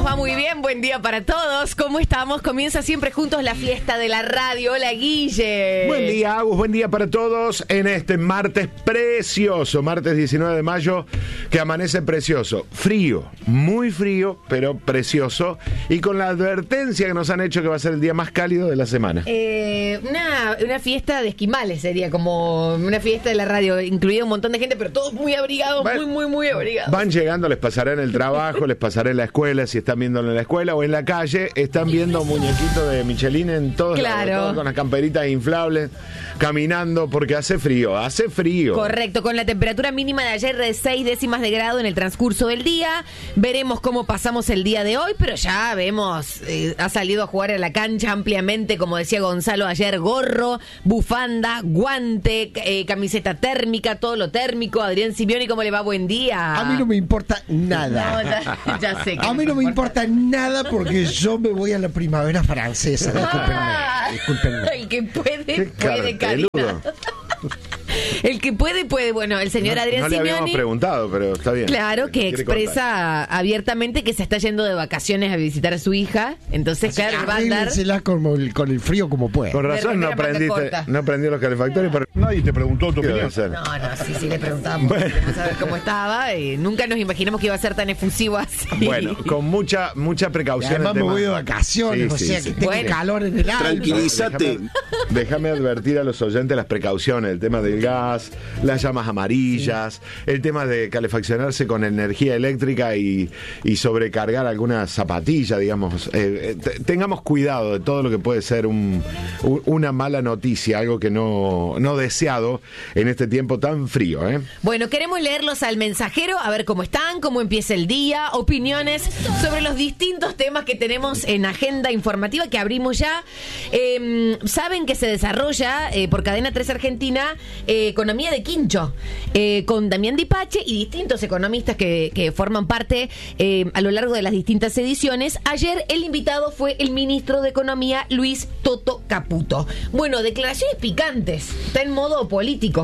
va? Muy bien, buen día para todos. ¿Cómo estamos? Comienza siempre juntos la fiesta de la radio. Hola, Guille. Buen día, Agus, buen día para todos en este martes precioso, martes 19 de mayo, que amanece precioso. Frío, muy frío, pero precioso. Y con la advertencia que nos han hecho que va a ser el día más cálido de la semana. Una fiesta de esquimales sería, como una fiesta de la radio, incluido un montón de gente, pero todos muy abrigados, muy abrigados. Van llegando, les pasará en el trabajo, les pasará en la escuela, si están viéndolo en la escuela o en la calle, están viendo muñequitos de Michelin en todos lados, todos con las camperitas inflables, caminando, porque hace frío. Correcto, con la temperatura mínima de ayer de 6 décimas de grado en el transcurso del día. Veremos cómo pasamos el día de hoy, pero ya vemos, ha salido a jugar a la cancha ampliamente, como decía Gonzalo ayer, gorro, bufanda, guante, camiseta térmica, todo lo térmico. Adrián Simeoni, ¿cómo le va? Buen día. A mí no me importa nada. No, ya sé que a mí no me importa nada porque yo me voy a la primavera francesa. Discúlpenme. El que puede, Karina. El que puede. Bueno, el señor Adrián Simeoni. No le habíamos preguntado, pero está bien. Claro, que expresa abiertamente que se está yendo de vacaciones a visitar a su hija. Entonces, claro, va a andar con el frío como puede. Con razón no aprendió los calefactores. Pero nadie te preguntó tu opinión. No, sí le preguntábamos. Queremos saber cómo estaba. Y nunca nos imaginamos que iba a ser tan efusivo así. Bueno, con mucha precaución. Además me voy de vacaciones, que tengo calor en el aire. Tranquilízate. Déjame advertir a los oyentes las precauciones, el tema del gas, las llamas amarillas, el tema de calefaccionarse con energía eléctrica y sobrecargar alguna zapatilla, digamos. Tengamos cuidado de todo lo que puede ser una mala noticia, algo que no deseado en este tiempo tan frío, ¿eh? Bueno, queremos leerlos al mensajero, a ver cómo están, cómo empieza el día, opiniones sobre los distintos temas que tenemos en agenda informativa que abrimos ya. Saben que se desarrolla por Cadena 3 Argentina Economía de Quincho, con Damián Di Pace y distintos economistas que forman parte a lo largo de las distintas ediciones. Ayer el invitado fue el ministro de Economía, Luis Toto Caputo. Bueno, declaraciones picantes, está en modo político.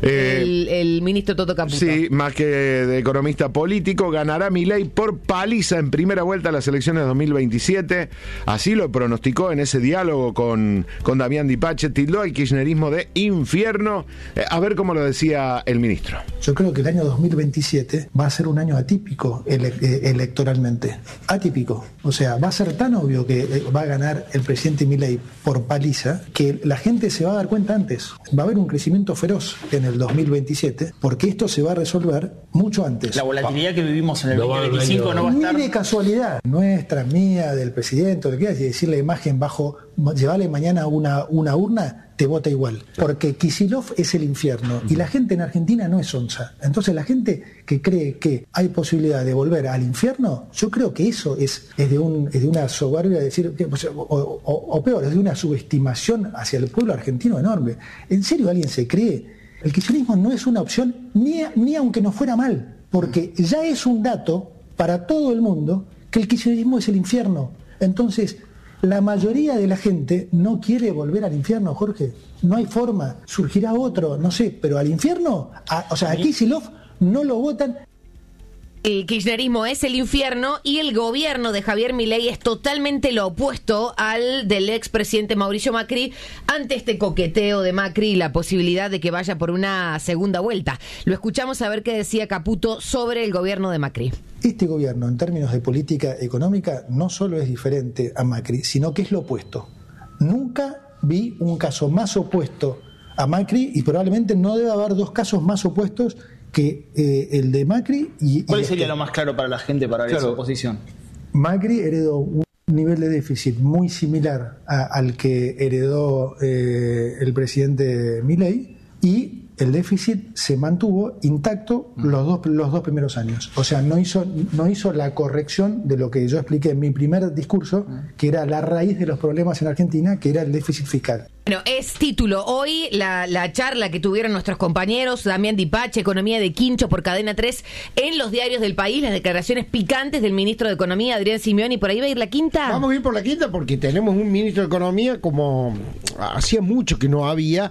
El ministro Toto Caputo. Sí, más que de economista político, ganará Milei por paliza en primera vuelta a las elecciones de 2027. Así lo pronosticó en ese diálogo con Damián Di Pace. Tildó al kirchnerismo de infierno. A ver cómo lo decía el ministro. Yo creo que el año 2027 va a ser un año atípico electoralmente. Atípico. O sea, va a ser tan obvio que va a ganar el presidente Milei por paliza que la gente se va a dar cuenta antes. Va a haber un crecimiento feroz en el 2027, porque esto se va a resolver mucho antes. La volatilidad que vivimos en el 2025 no va a estar... Ni de casualidad, nuestra, mía, del presidente, lo que quieras, y decir la imagen llevarle mañana a una urna, te vota igual. Porque Kicillof es el infierno, y la gente en Argentina no es onza. Entonces la gente que cree que hay posibilidad de volver al infierno, yo creo que eso es de una soberbia, decir, o peor, es de una subestimación hacia el pueblo argentino enorme. ¿En serio alguien se cree? El kirchnerismo no es una opción ni aunque no fuera mal, porque ya es un dato para todo el mundo que el kirchnerismo es el infierno. Entonces, la mayoría de la gente no quiere volver al infierno, Jorge. No hay forma. Surgirá otro, no sé, pero al infierno, a Kicillof no lo votan. El kirchnerismo es el infierno y el gobierno de Javier Milei es totalmente lo opuesto al del expresidente Mauricio Macri ante este coqueteo de Macri y la posibilidad de que vaya por una segunda vuelta. Lo escuchamos a ver qué decía Caputo sobre el gobierno de Macri. Este gobierno, en términos de política económica, no solo es diferente a Macri, sino que es lo opuesto. Nunca vi un caso más opuesto a Macri y probablemente no debe haber dos casos más opuestos que el de Macri ¿Cuál sería lo más claro para la gente para ver esa oposición? Macri heredó un nivel de déficit muy similar al que heredó el presidente Milei y el déficit se mantuvo intacto los dos primeros años. O sea, no hizo la corrección de lo que yo expliqué en mi primer discurso, que era la raíz de los problemas en Argentina, que era el déficit fiscal. Bueno, es título hoy la charla que tuvieron nuestros compañeros Damián Di Pace, Economía de Quincho por Cadena 3 en los diarios del país, las declaraciones picantes del ministro de Economía, Adrián Simeoni. ¿Por ahí va a ir la quinta? Vamos a ir por la quinta porque tenemos un ministro de Economía como hacía mucho que no había,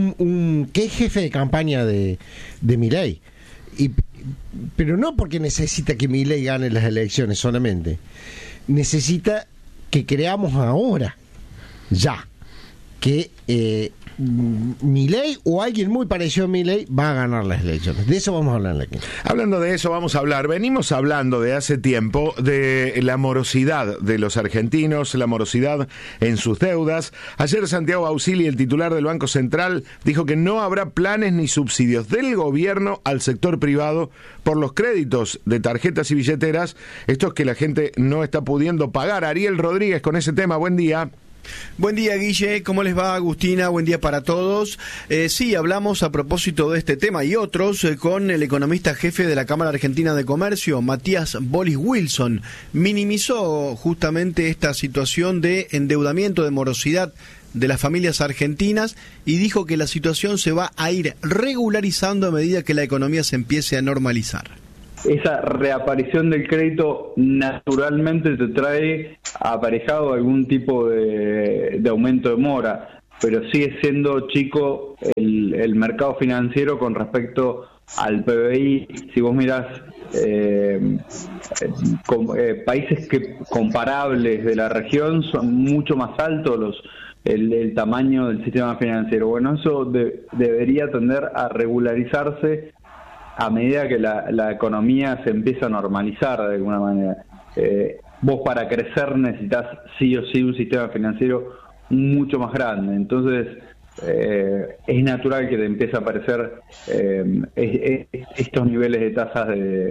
que es jefe de campaña de Milei. Pero no porque necesita que Milei gane las elecciones solamente, necesita que creamos ahora, ya, que Milei o alguien muy parecido a Milei va a ganar las elecciones. De eso vamos a hablar aquí. Hablando de eso vamos a hablar. Venimos hablando de hace tiempo de la morosidad de los argentinos, la morosidad en sus deudas. Ayer Santiago Bausili, el titular del Banco Central, dijo que no habrá planes ni subsidios del gobierno al sector privado por los créditos de tarjetas y billeteras, estos que la gente no está pudiendo pagar. Ariel Rodríguez con ese tema, buen día. Buen día, Guille, ¿cómo les va, Agustina? Buen día para todos. Sí, hablamos a propósito de este tema y otros con el economista jefe de la Cámara Argentina de Comercio, Matías Bolis Wilson. Minimizó justamente esta situación de endeudamiento, de morosidad de las familias argentinas y dijo que la situación se va a ir regularizando a medida que la economía se empiece a normalizar. Esa reaparición del crédito naturalmente te trae aparejado algún tipo de aumento de mora, pero sigue siendo chico el mercado financiero con respecto al PBI. Si vos mirás países comparables de la región, son mucho más altos el tamaño del sistema financiero. Bueno, eso debería tender a regularizarse a medida que la economía se empieza a normalizar de alguna manera. Vos para crecer necesitas sí o sí un sistema financiero mucho más grande. Entonces es natural que te empiece a aparecer estos niveles de tasas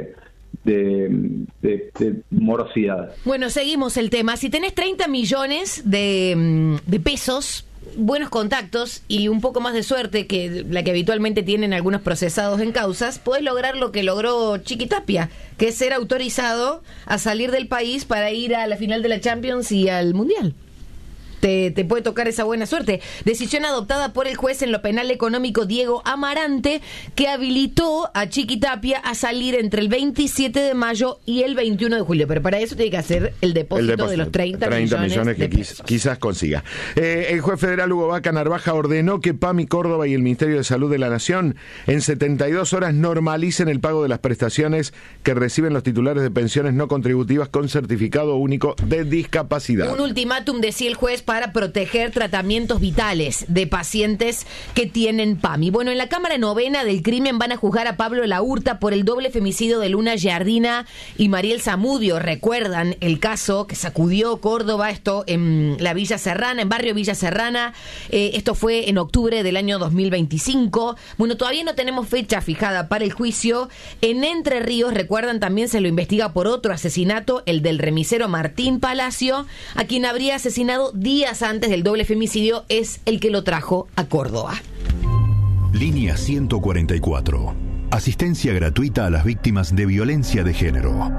de morosidad. Bueno, seguimos el tema. Si tenés 30 millones de pesos, buenos contactos y un poco más de suerte que la que habitualmente tienen algunos procesados en causas, podés lograr lo que logró Chiquitapia, que es ser autorizado a salir del país para ir a la final de la Champions y al Mundial. Te puede tocar esa buena suerte. Decisión adoptada por el juez en lo penal económico Diego Amarante, que habilitó a Chiquitapia a salir entre el 27 de mayo y el 21 de julio. Pero para eso tiene que hacer el depósito de los 30 millones que quizás consiga. El juez federal Hugo Vaca Narvaja ordenó que PAMI Córdoba y el Ministerio de Salud de la Nación en 72 horas normalicen el pago de las prestaciones que reciben los titulares de pensiones no contributivas con certificado único de discapacidad. Un ultimátum, decía el juez, para proteger tratamientos vitales de pacientes que tienen PAMI. Bueno, en la Cámara Novena del Crimen van a juzgar a Pablo Laurta por el doble femicidio de Luna Giardina y Mariel Zamudio. Recuerdan el caso que sacudió Córdoba, esto en la Villa Serrana, en barrio Villa Serrana. Esto fue en octubre del año 2025. Bueno, todavía no tenemos fecha fijada para el juicio. En Entre Ríos, recuerdan, también se lo investiga por otro asesinato, el del remisero Martín Palacio, a quien habría asesinado días antes del doble femicidio. Es el que lo trajo a Córdoba. Línea 144. Asistencia gratuita a las víctimas de violencia de género.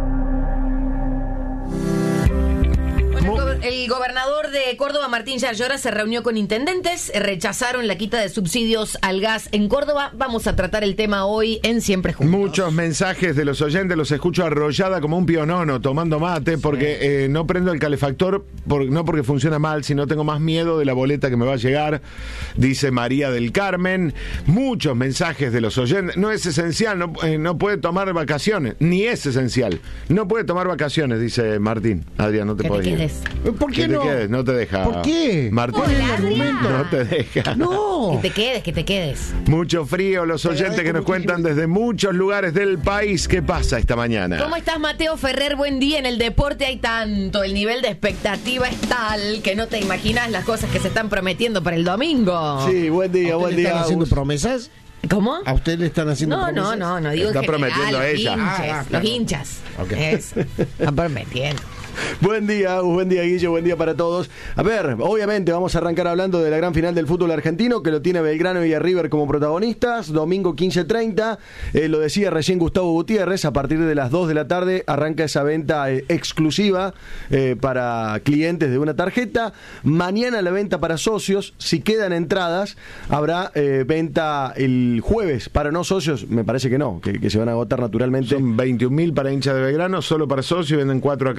El gobernador de Córdoba, Martín Yarlora, se reunió con intendentes, rechazaron la quita de subsidios al gas en Córdoba. Vamos a tratar el tema hoy en Siempre Juntos. Muchos mensajes de los oyentes, los escucho arrollada como un pionono, tomando mate, porque no prendo el calefactor, no porque funciona mal, sino tengo más miedo de la boleta que me va a llegar, dice María del Carmen. Muchos mensajes de los oyentes. No es esencial, no puede tomar vacaciones, ni es esencial. No puede tomar vacaciones, dice Martín. Adrián, no te puedes ir. ¿Por qué no? Te quedes, no te deja. ¿Por qué? Martín, no te deja. No. Que te quedes. Mucho frío, los oyentes que nos cuentan desde muchos lugares del país. ¿Qué pasa esta mañana? ¿Cómo estás, Mateo Ferrer? Buen día. En el deporte hay tanto, el nivel de expectativa es tal que no te imaginas las cosas que se están prometiendo para el domingo. Sí, buen día, buen día. ¿Están haciendo promesas? ¿Cómo? ¿A usted le están haciendo promesas? No, digo está en general, prometiendo a ella. Los hinchas. Okay. Están prometiendo. Buen día, Guille, buen día para todos. A ver, obviamente vamos a arrancar hablando de la gran final del fútbol argentino, que lo tiene Belgrano y a River como protagonistas, domingo 15:30, lo decía recién Gustavo Gutiérrez, a partir de las 2 de la tarde arranca esa venta exclusiva para clientes de una tarjeta. Mañana la venta para socios, si quedan entradas, habrá venta el jueves para no socios, me parece que no, que se van a agotar naturalmente. Son 21.000 para hinchas de Belgrano, solo para socios venden 4 a cada uno.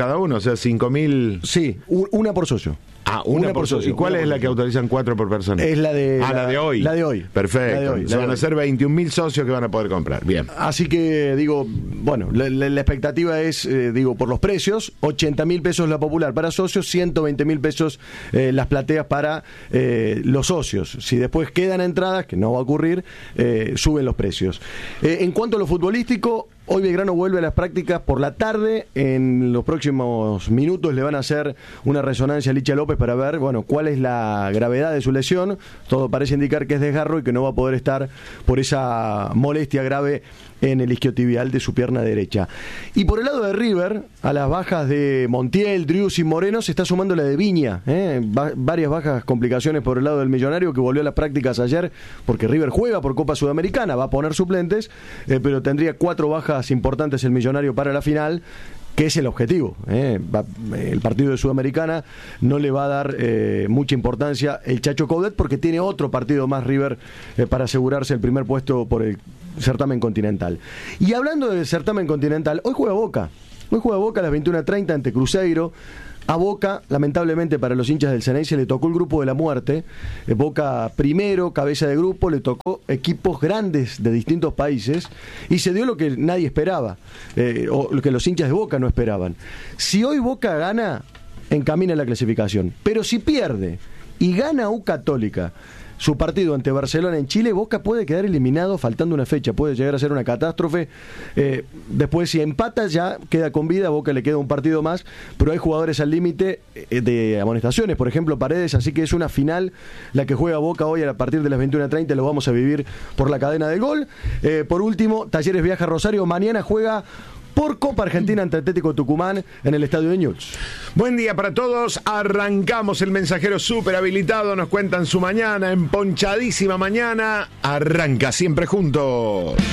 sea, 5.000. Sí, una por socio. Ah, una por socio. ¿Y cuál es la que autorizan 4 por persona? Es la de... la de hoy. La de hoy. Perfecto. La de hoy, Se van a hacer 21.000 socios que van a poder comprar. Bien. Así que, digo, bueno, la expectativa es, por los precios, 80.000 pesos la popular para socios, 120.000 pesos las plateas para los socios. Si después quedan entradas, que no va a ocurrir, suben los precios. En cuanto a lo futbolístico, hoy Belgrano vuelve a las prácticas por la tarde. En los próximos minutos le van a hacer una resonancia a Licha López para ver, bueno, cuál es la gravedad de su lesión. Todo parece indicar que es desgarro y que no va a poder estar por esa molestia grave en el isquiotibial de su pierna derecha. Y por el lado de River, a las bajas de Montiel, Driussi y Moreno se está sumando la de Viña. Varias bajas, complicaciones por el lado del Millonario, que volvió a las prácticas ayer, porque River juega por Copa Sudamericana, va a poner suplentes, pero tendría 4 bajas importantes el Millonario para la final, que es el objetivo. El partido de Sudamericana no le va a dar mucha importancia el Chacho Coudet, porque tiene otro partido más River para asegurarse el primer puesto por el certamen continental. Y hablando del certamen continental, hoy juega Boca. Hoy juega Boca a las 21:30 ante Cruzeiro. A Boca, lamentablemente para los hinchas del Ceneice, le tocó el grupo de la muerte. Boca primero, cabeza de grupo, le tocó equipos grandes de distintos países y se dio lo que nadie esperaba, o lo que los hinchas de Boca no esperaban. Si hoy Boca gana, encamina la clasificación. Pero si pierde y gana U Católica su partido ante Barcelona en Chile, Boca puede quedar eliminado faltando una fecha, puede llegar a ser una catástrofe. Después, si empata, ya queda con vida, a Boca le queda un partido más, pero hay jugadores al límite de amonestaciones, por ejemplo Paredes, así que es una final la que juega Boca hoy a partir de las 21:30, lo vamos a vivir por la cadena del gol. Por último, Talleres viaja a Rosario, mañana juega por Copa Argentina ante Atlético Tucumán en el estadio de Ñuls. Buen día para todos. Arrancamos el mensajero súper habilitado. Nos cuentan su mañana, emponchadísima mañana. Arranca siempre juntos.